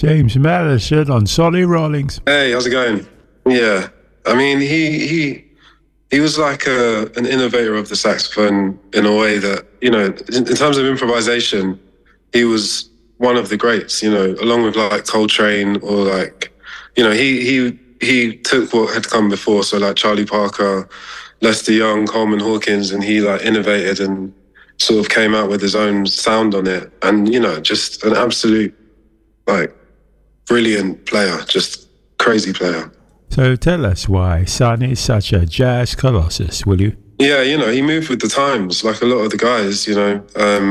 James Madison on Sonny Rollins. Hey, how's it going? Yeah, I mean, he was like an innovator of the saxophone in a way that, you know, in terms of improvisation, he was one of the greats, you know, along with like Coltrane or like, you know, he took what had come before, so like Charlie Parker, Lester Young, Coleman Hawkins, and he like innovated and sort of came out with his own sound on it. And, you know, just an absolute like brilliant player, just crazy player. So tell us why Sonny is such a jazz colossus, will you? Yeah, you know, he moved with the times, like a lot of the guys, you know,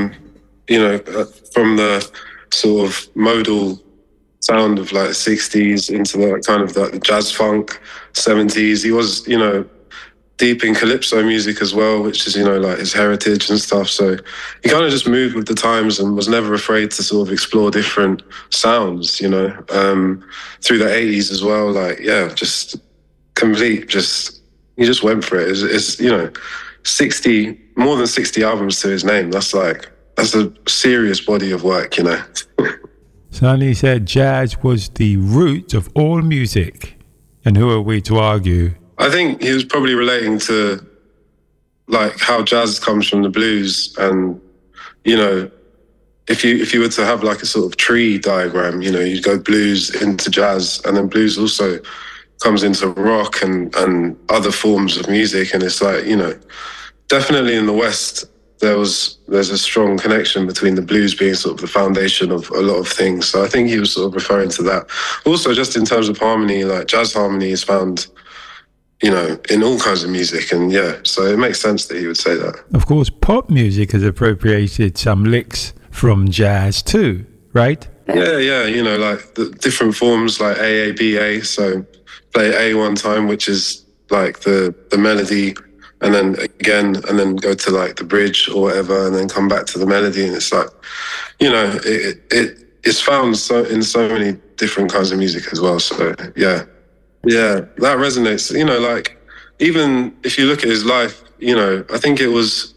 from the sort of modal sound of like the 60s into the kind of the jazz funk 70s. He was, you know, deep in calypso music as well, which is, you know, like his heritage and stuff. So he kind of just moved with the times and was never afraid to sort of explore different sounds, you know, through the 80s as well. Like, yeah, just complete, he just went for it. It's you know, more than 60 albums to his name. That's a serious body of work, you know. Sonny said jazz was the root of all music. And who are we to argue? I think he was probably relating to like how jazz comes from the blues, and you know, if you were to have like a sort of tree diagram, you know, you'd go blues into jazz, and then blues also comes into rock and other forms of music, and it's like, you know, definitely in the West there's a strong connection between the blues being sort of the foundation of a lot of things. So I think he was sort of referring to that. Also, just in terms of harmony, like jazz harmony is found, you know, in all kinds of music. And yeah, so it makes sense that he would say that. Of course, pop music has appropriated some licks from jazz too, right? Yeah, you know, like the different forms like AABA. So play A one time, which is like the melody, and then again, and then go to like the bridge or whatever, and then come back to the melody. And it's like, you know, it's found in so many different kinds of music as well. So yeah, that resonates. You know, like even if you look at his life, you know, I think it was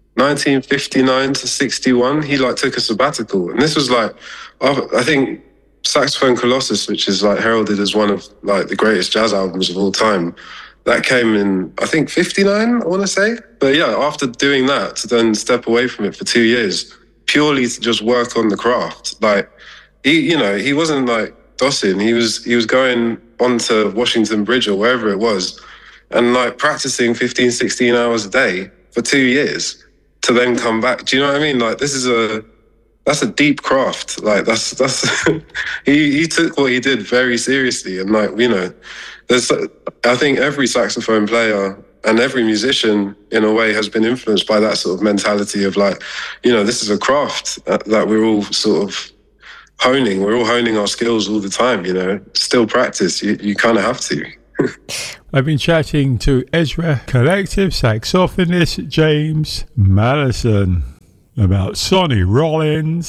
1959 to 61, he like took a sabbatical. And this was like, I think Saxophone Colossus, which is like heralded as one of like the greatest jazz albums of all time, that came in, I think 59, I want to say. But yeah, after doing that, to then step away from it for 2 years, purely to just work on the craft. Like he wasn't like dossing. He was going onto Washington Bridge or wherever it was, and like practicing 15, 16 hours a day for 2 years to then come back. Do you know what I mean? Like that's a deep craft. Like that's he took what he did very seriously. And like, you know, I think every saxophone player and every musician in a way has been influenced by that sort of mentality of like, you know, this is a craft that we're all sort of honing. We're all honing our skills all the time, you know. Still practice. You kind of have to. I've been chatting to Ezra Collective saxophonist James Madison about Sonny Rollins.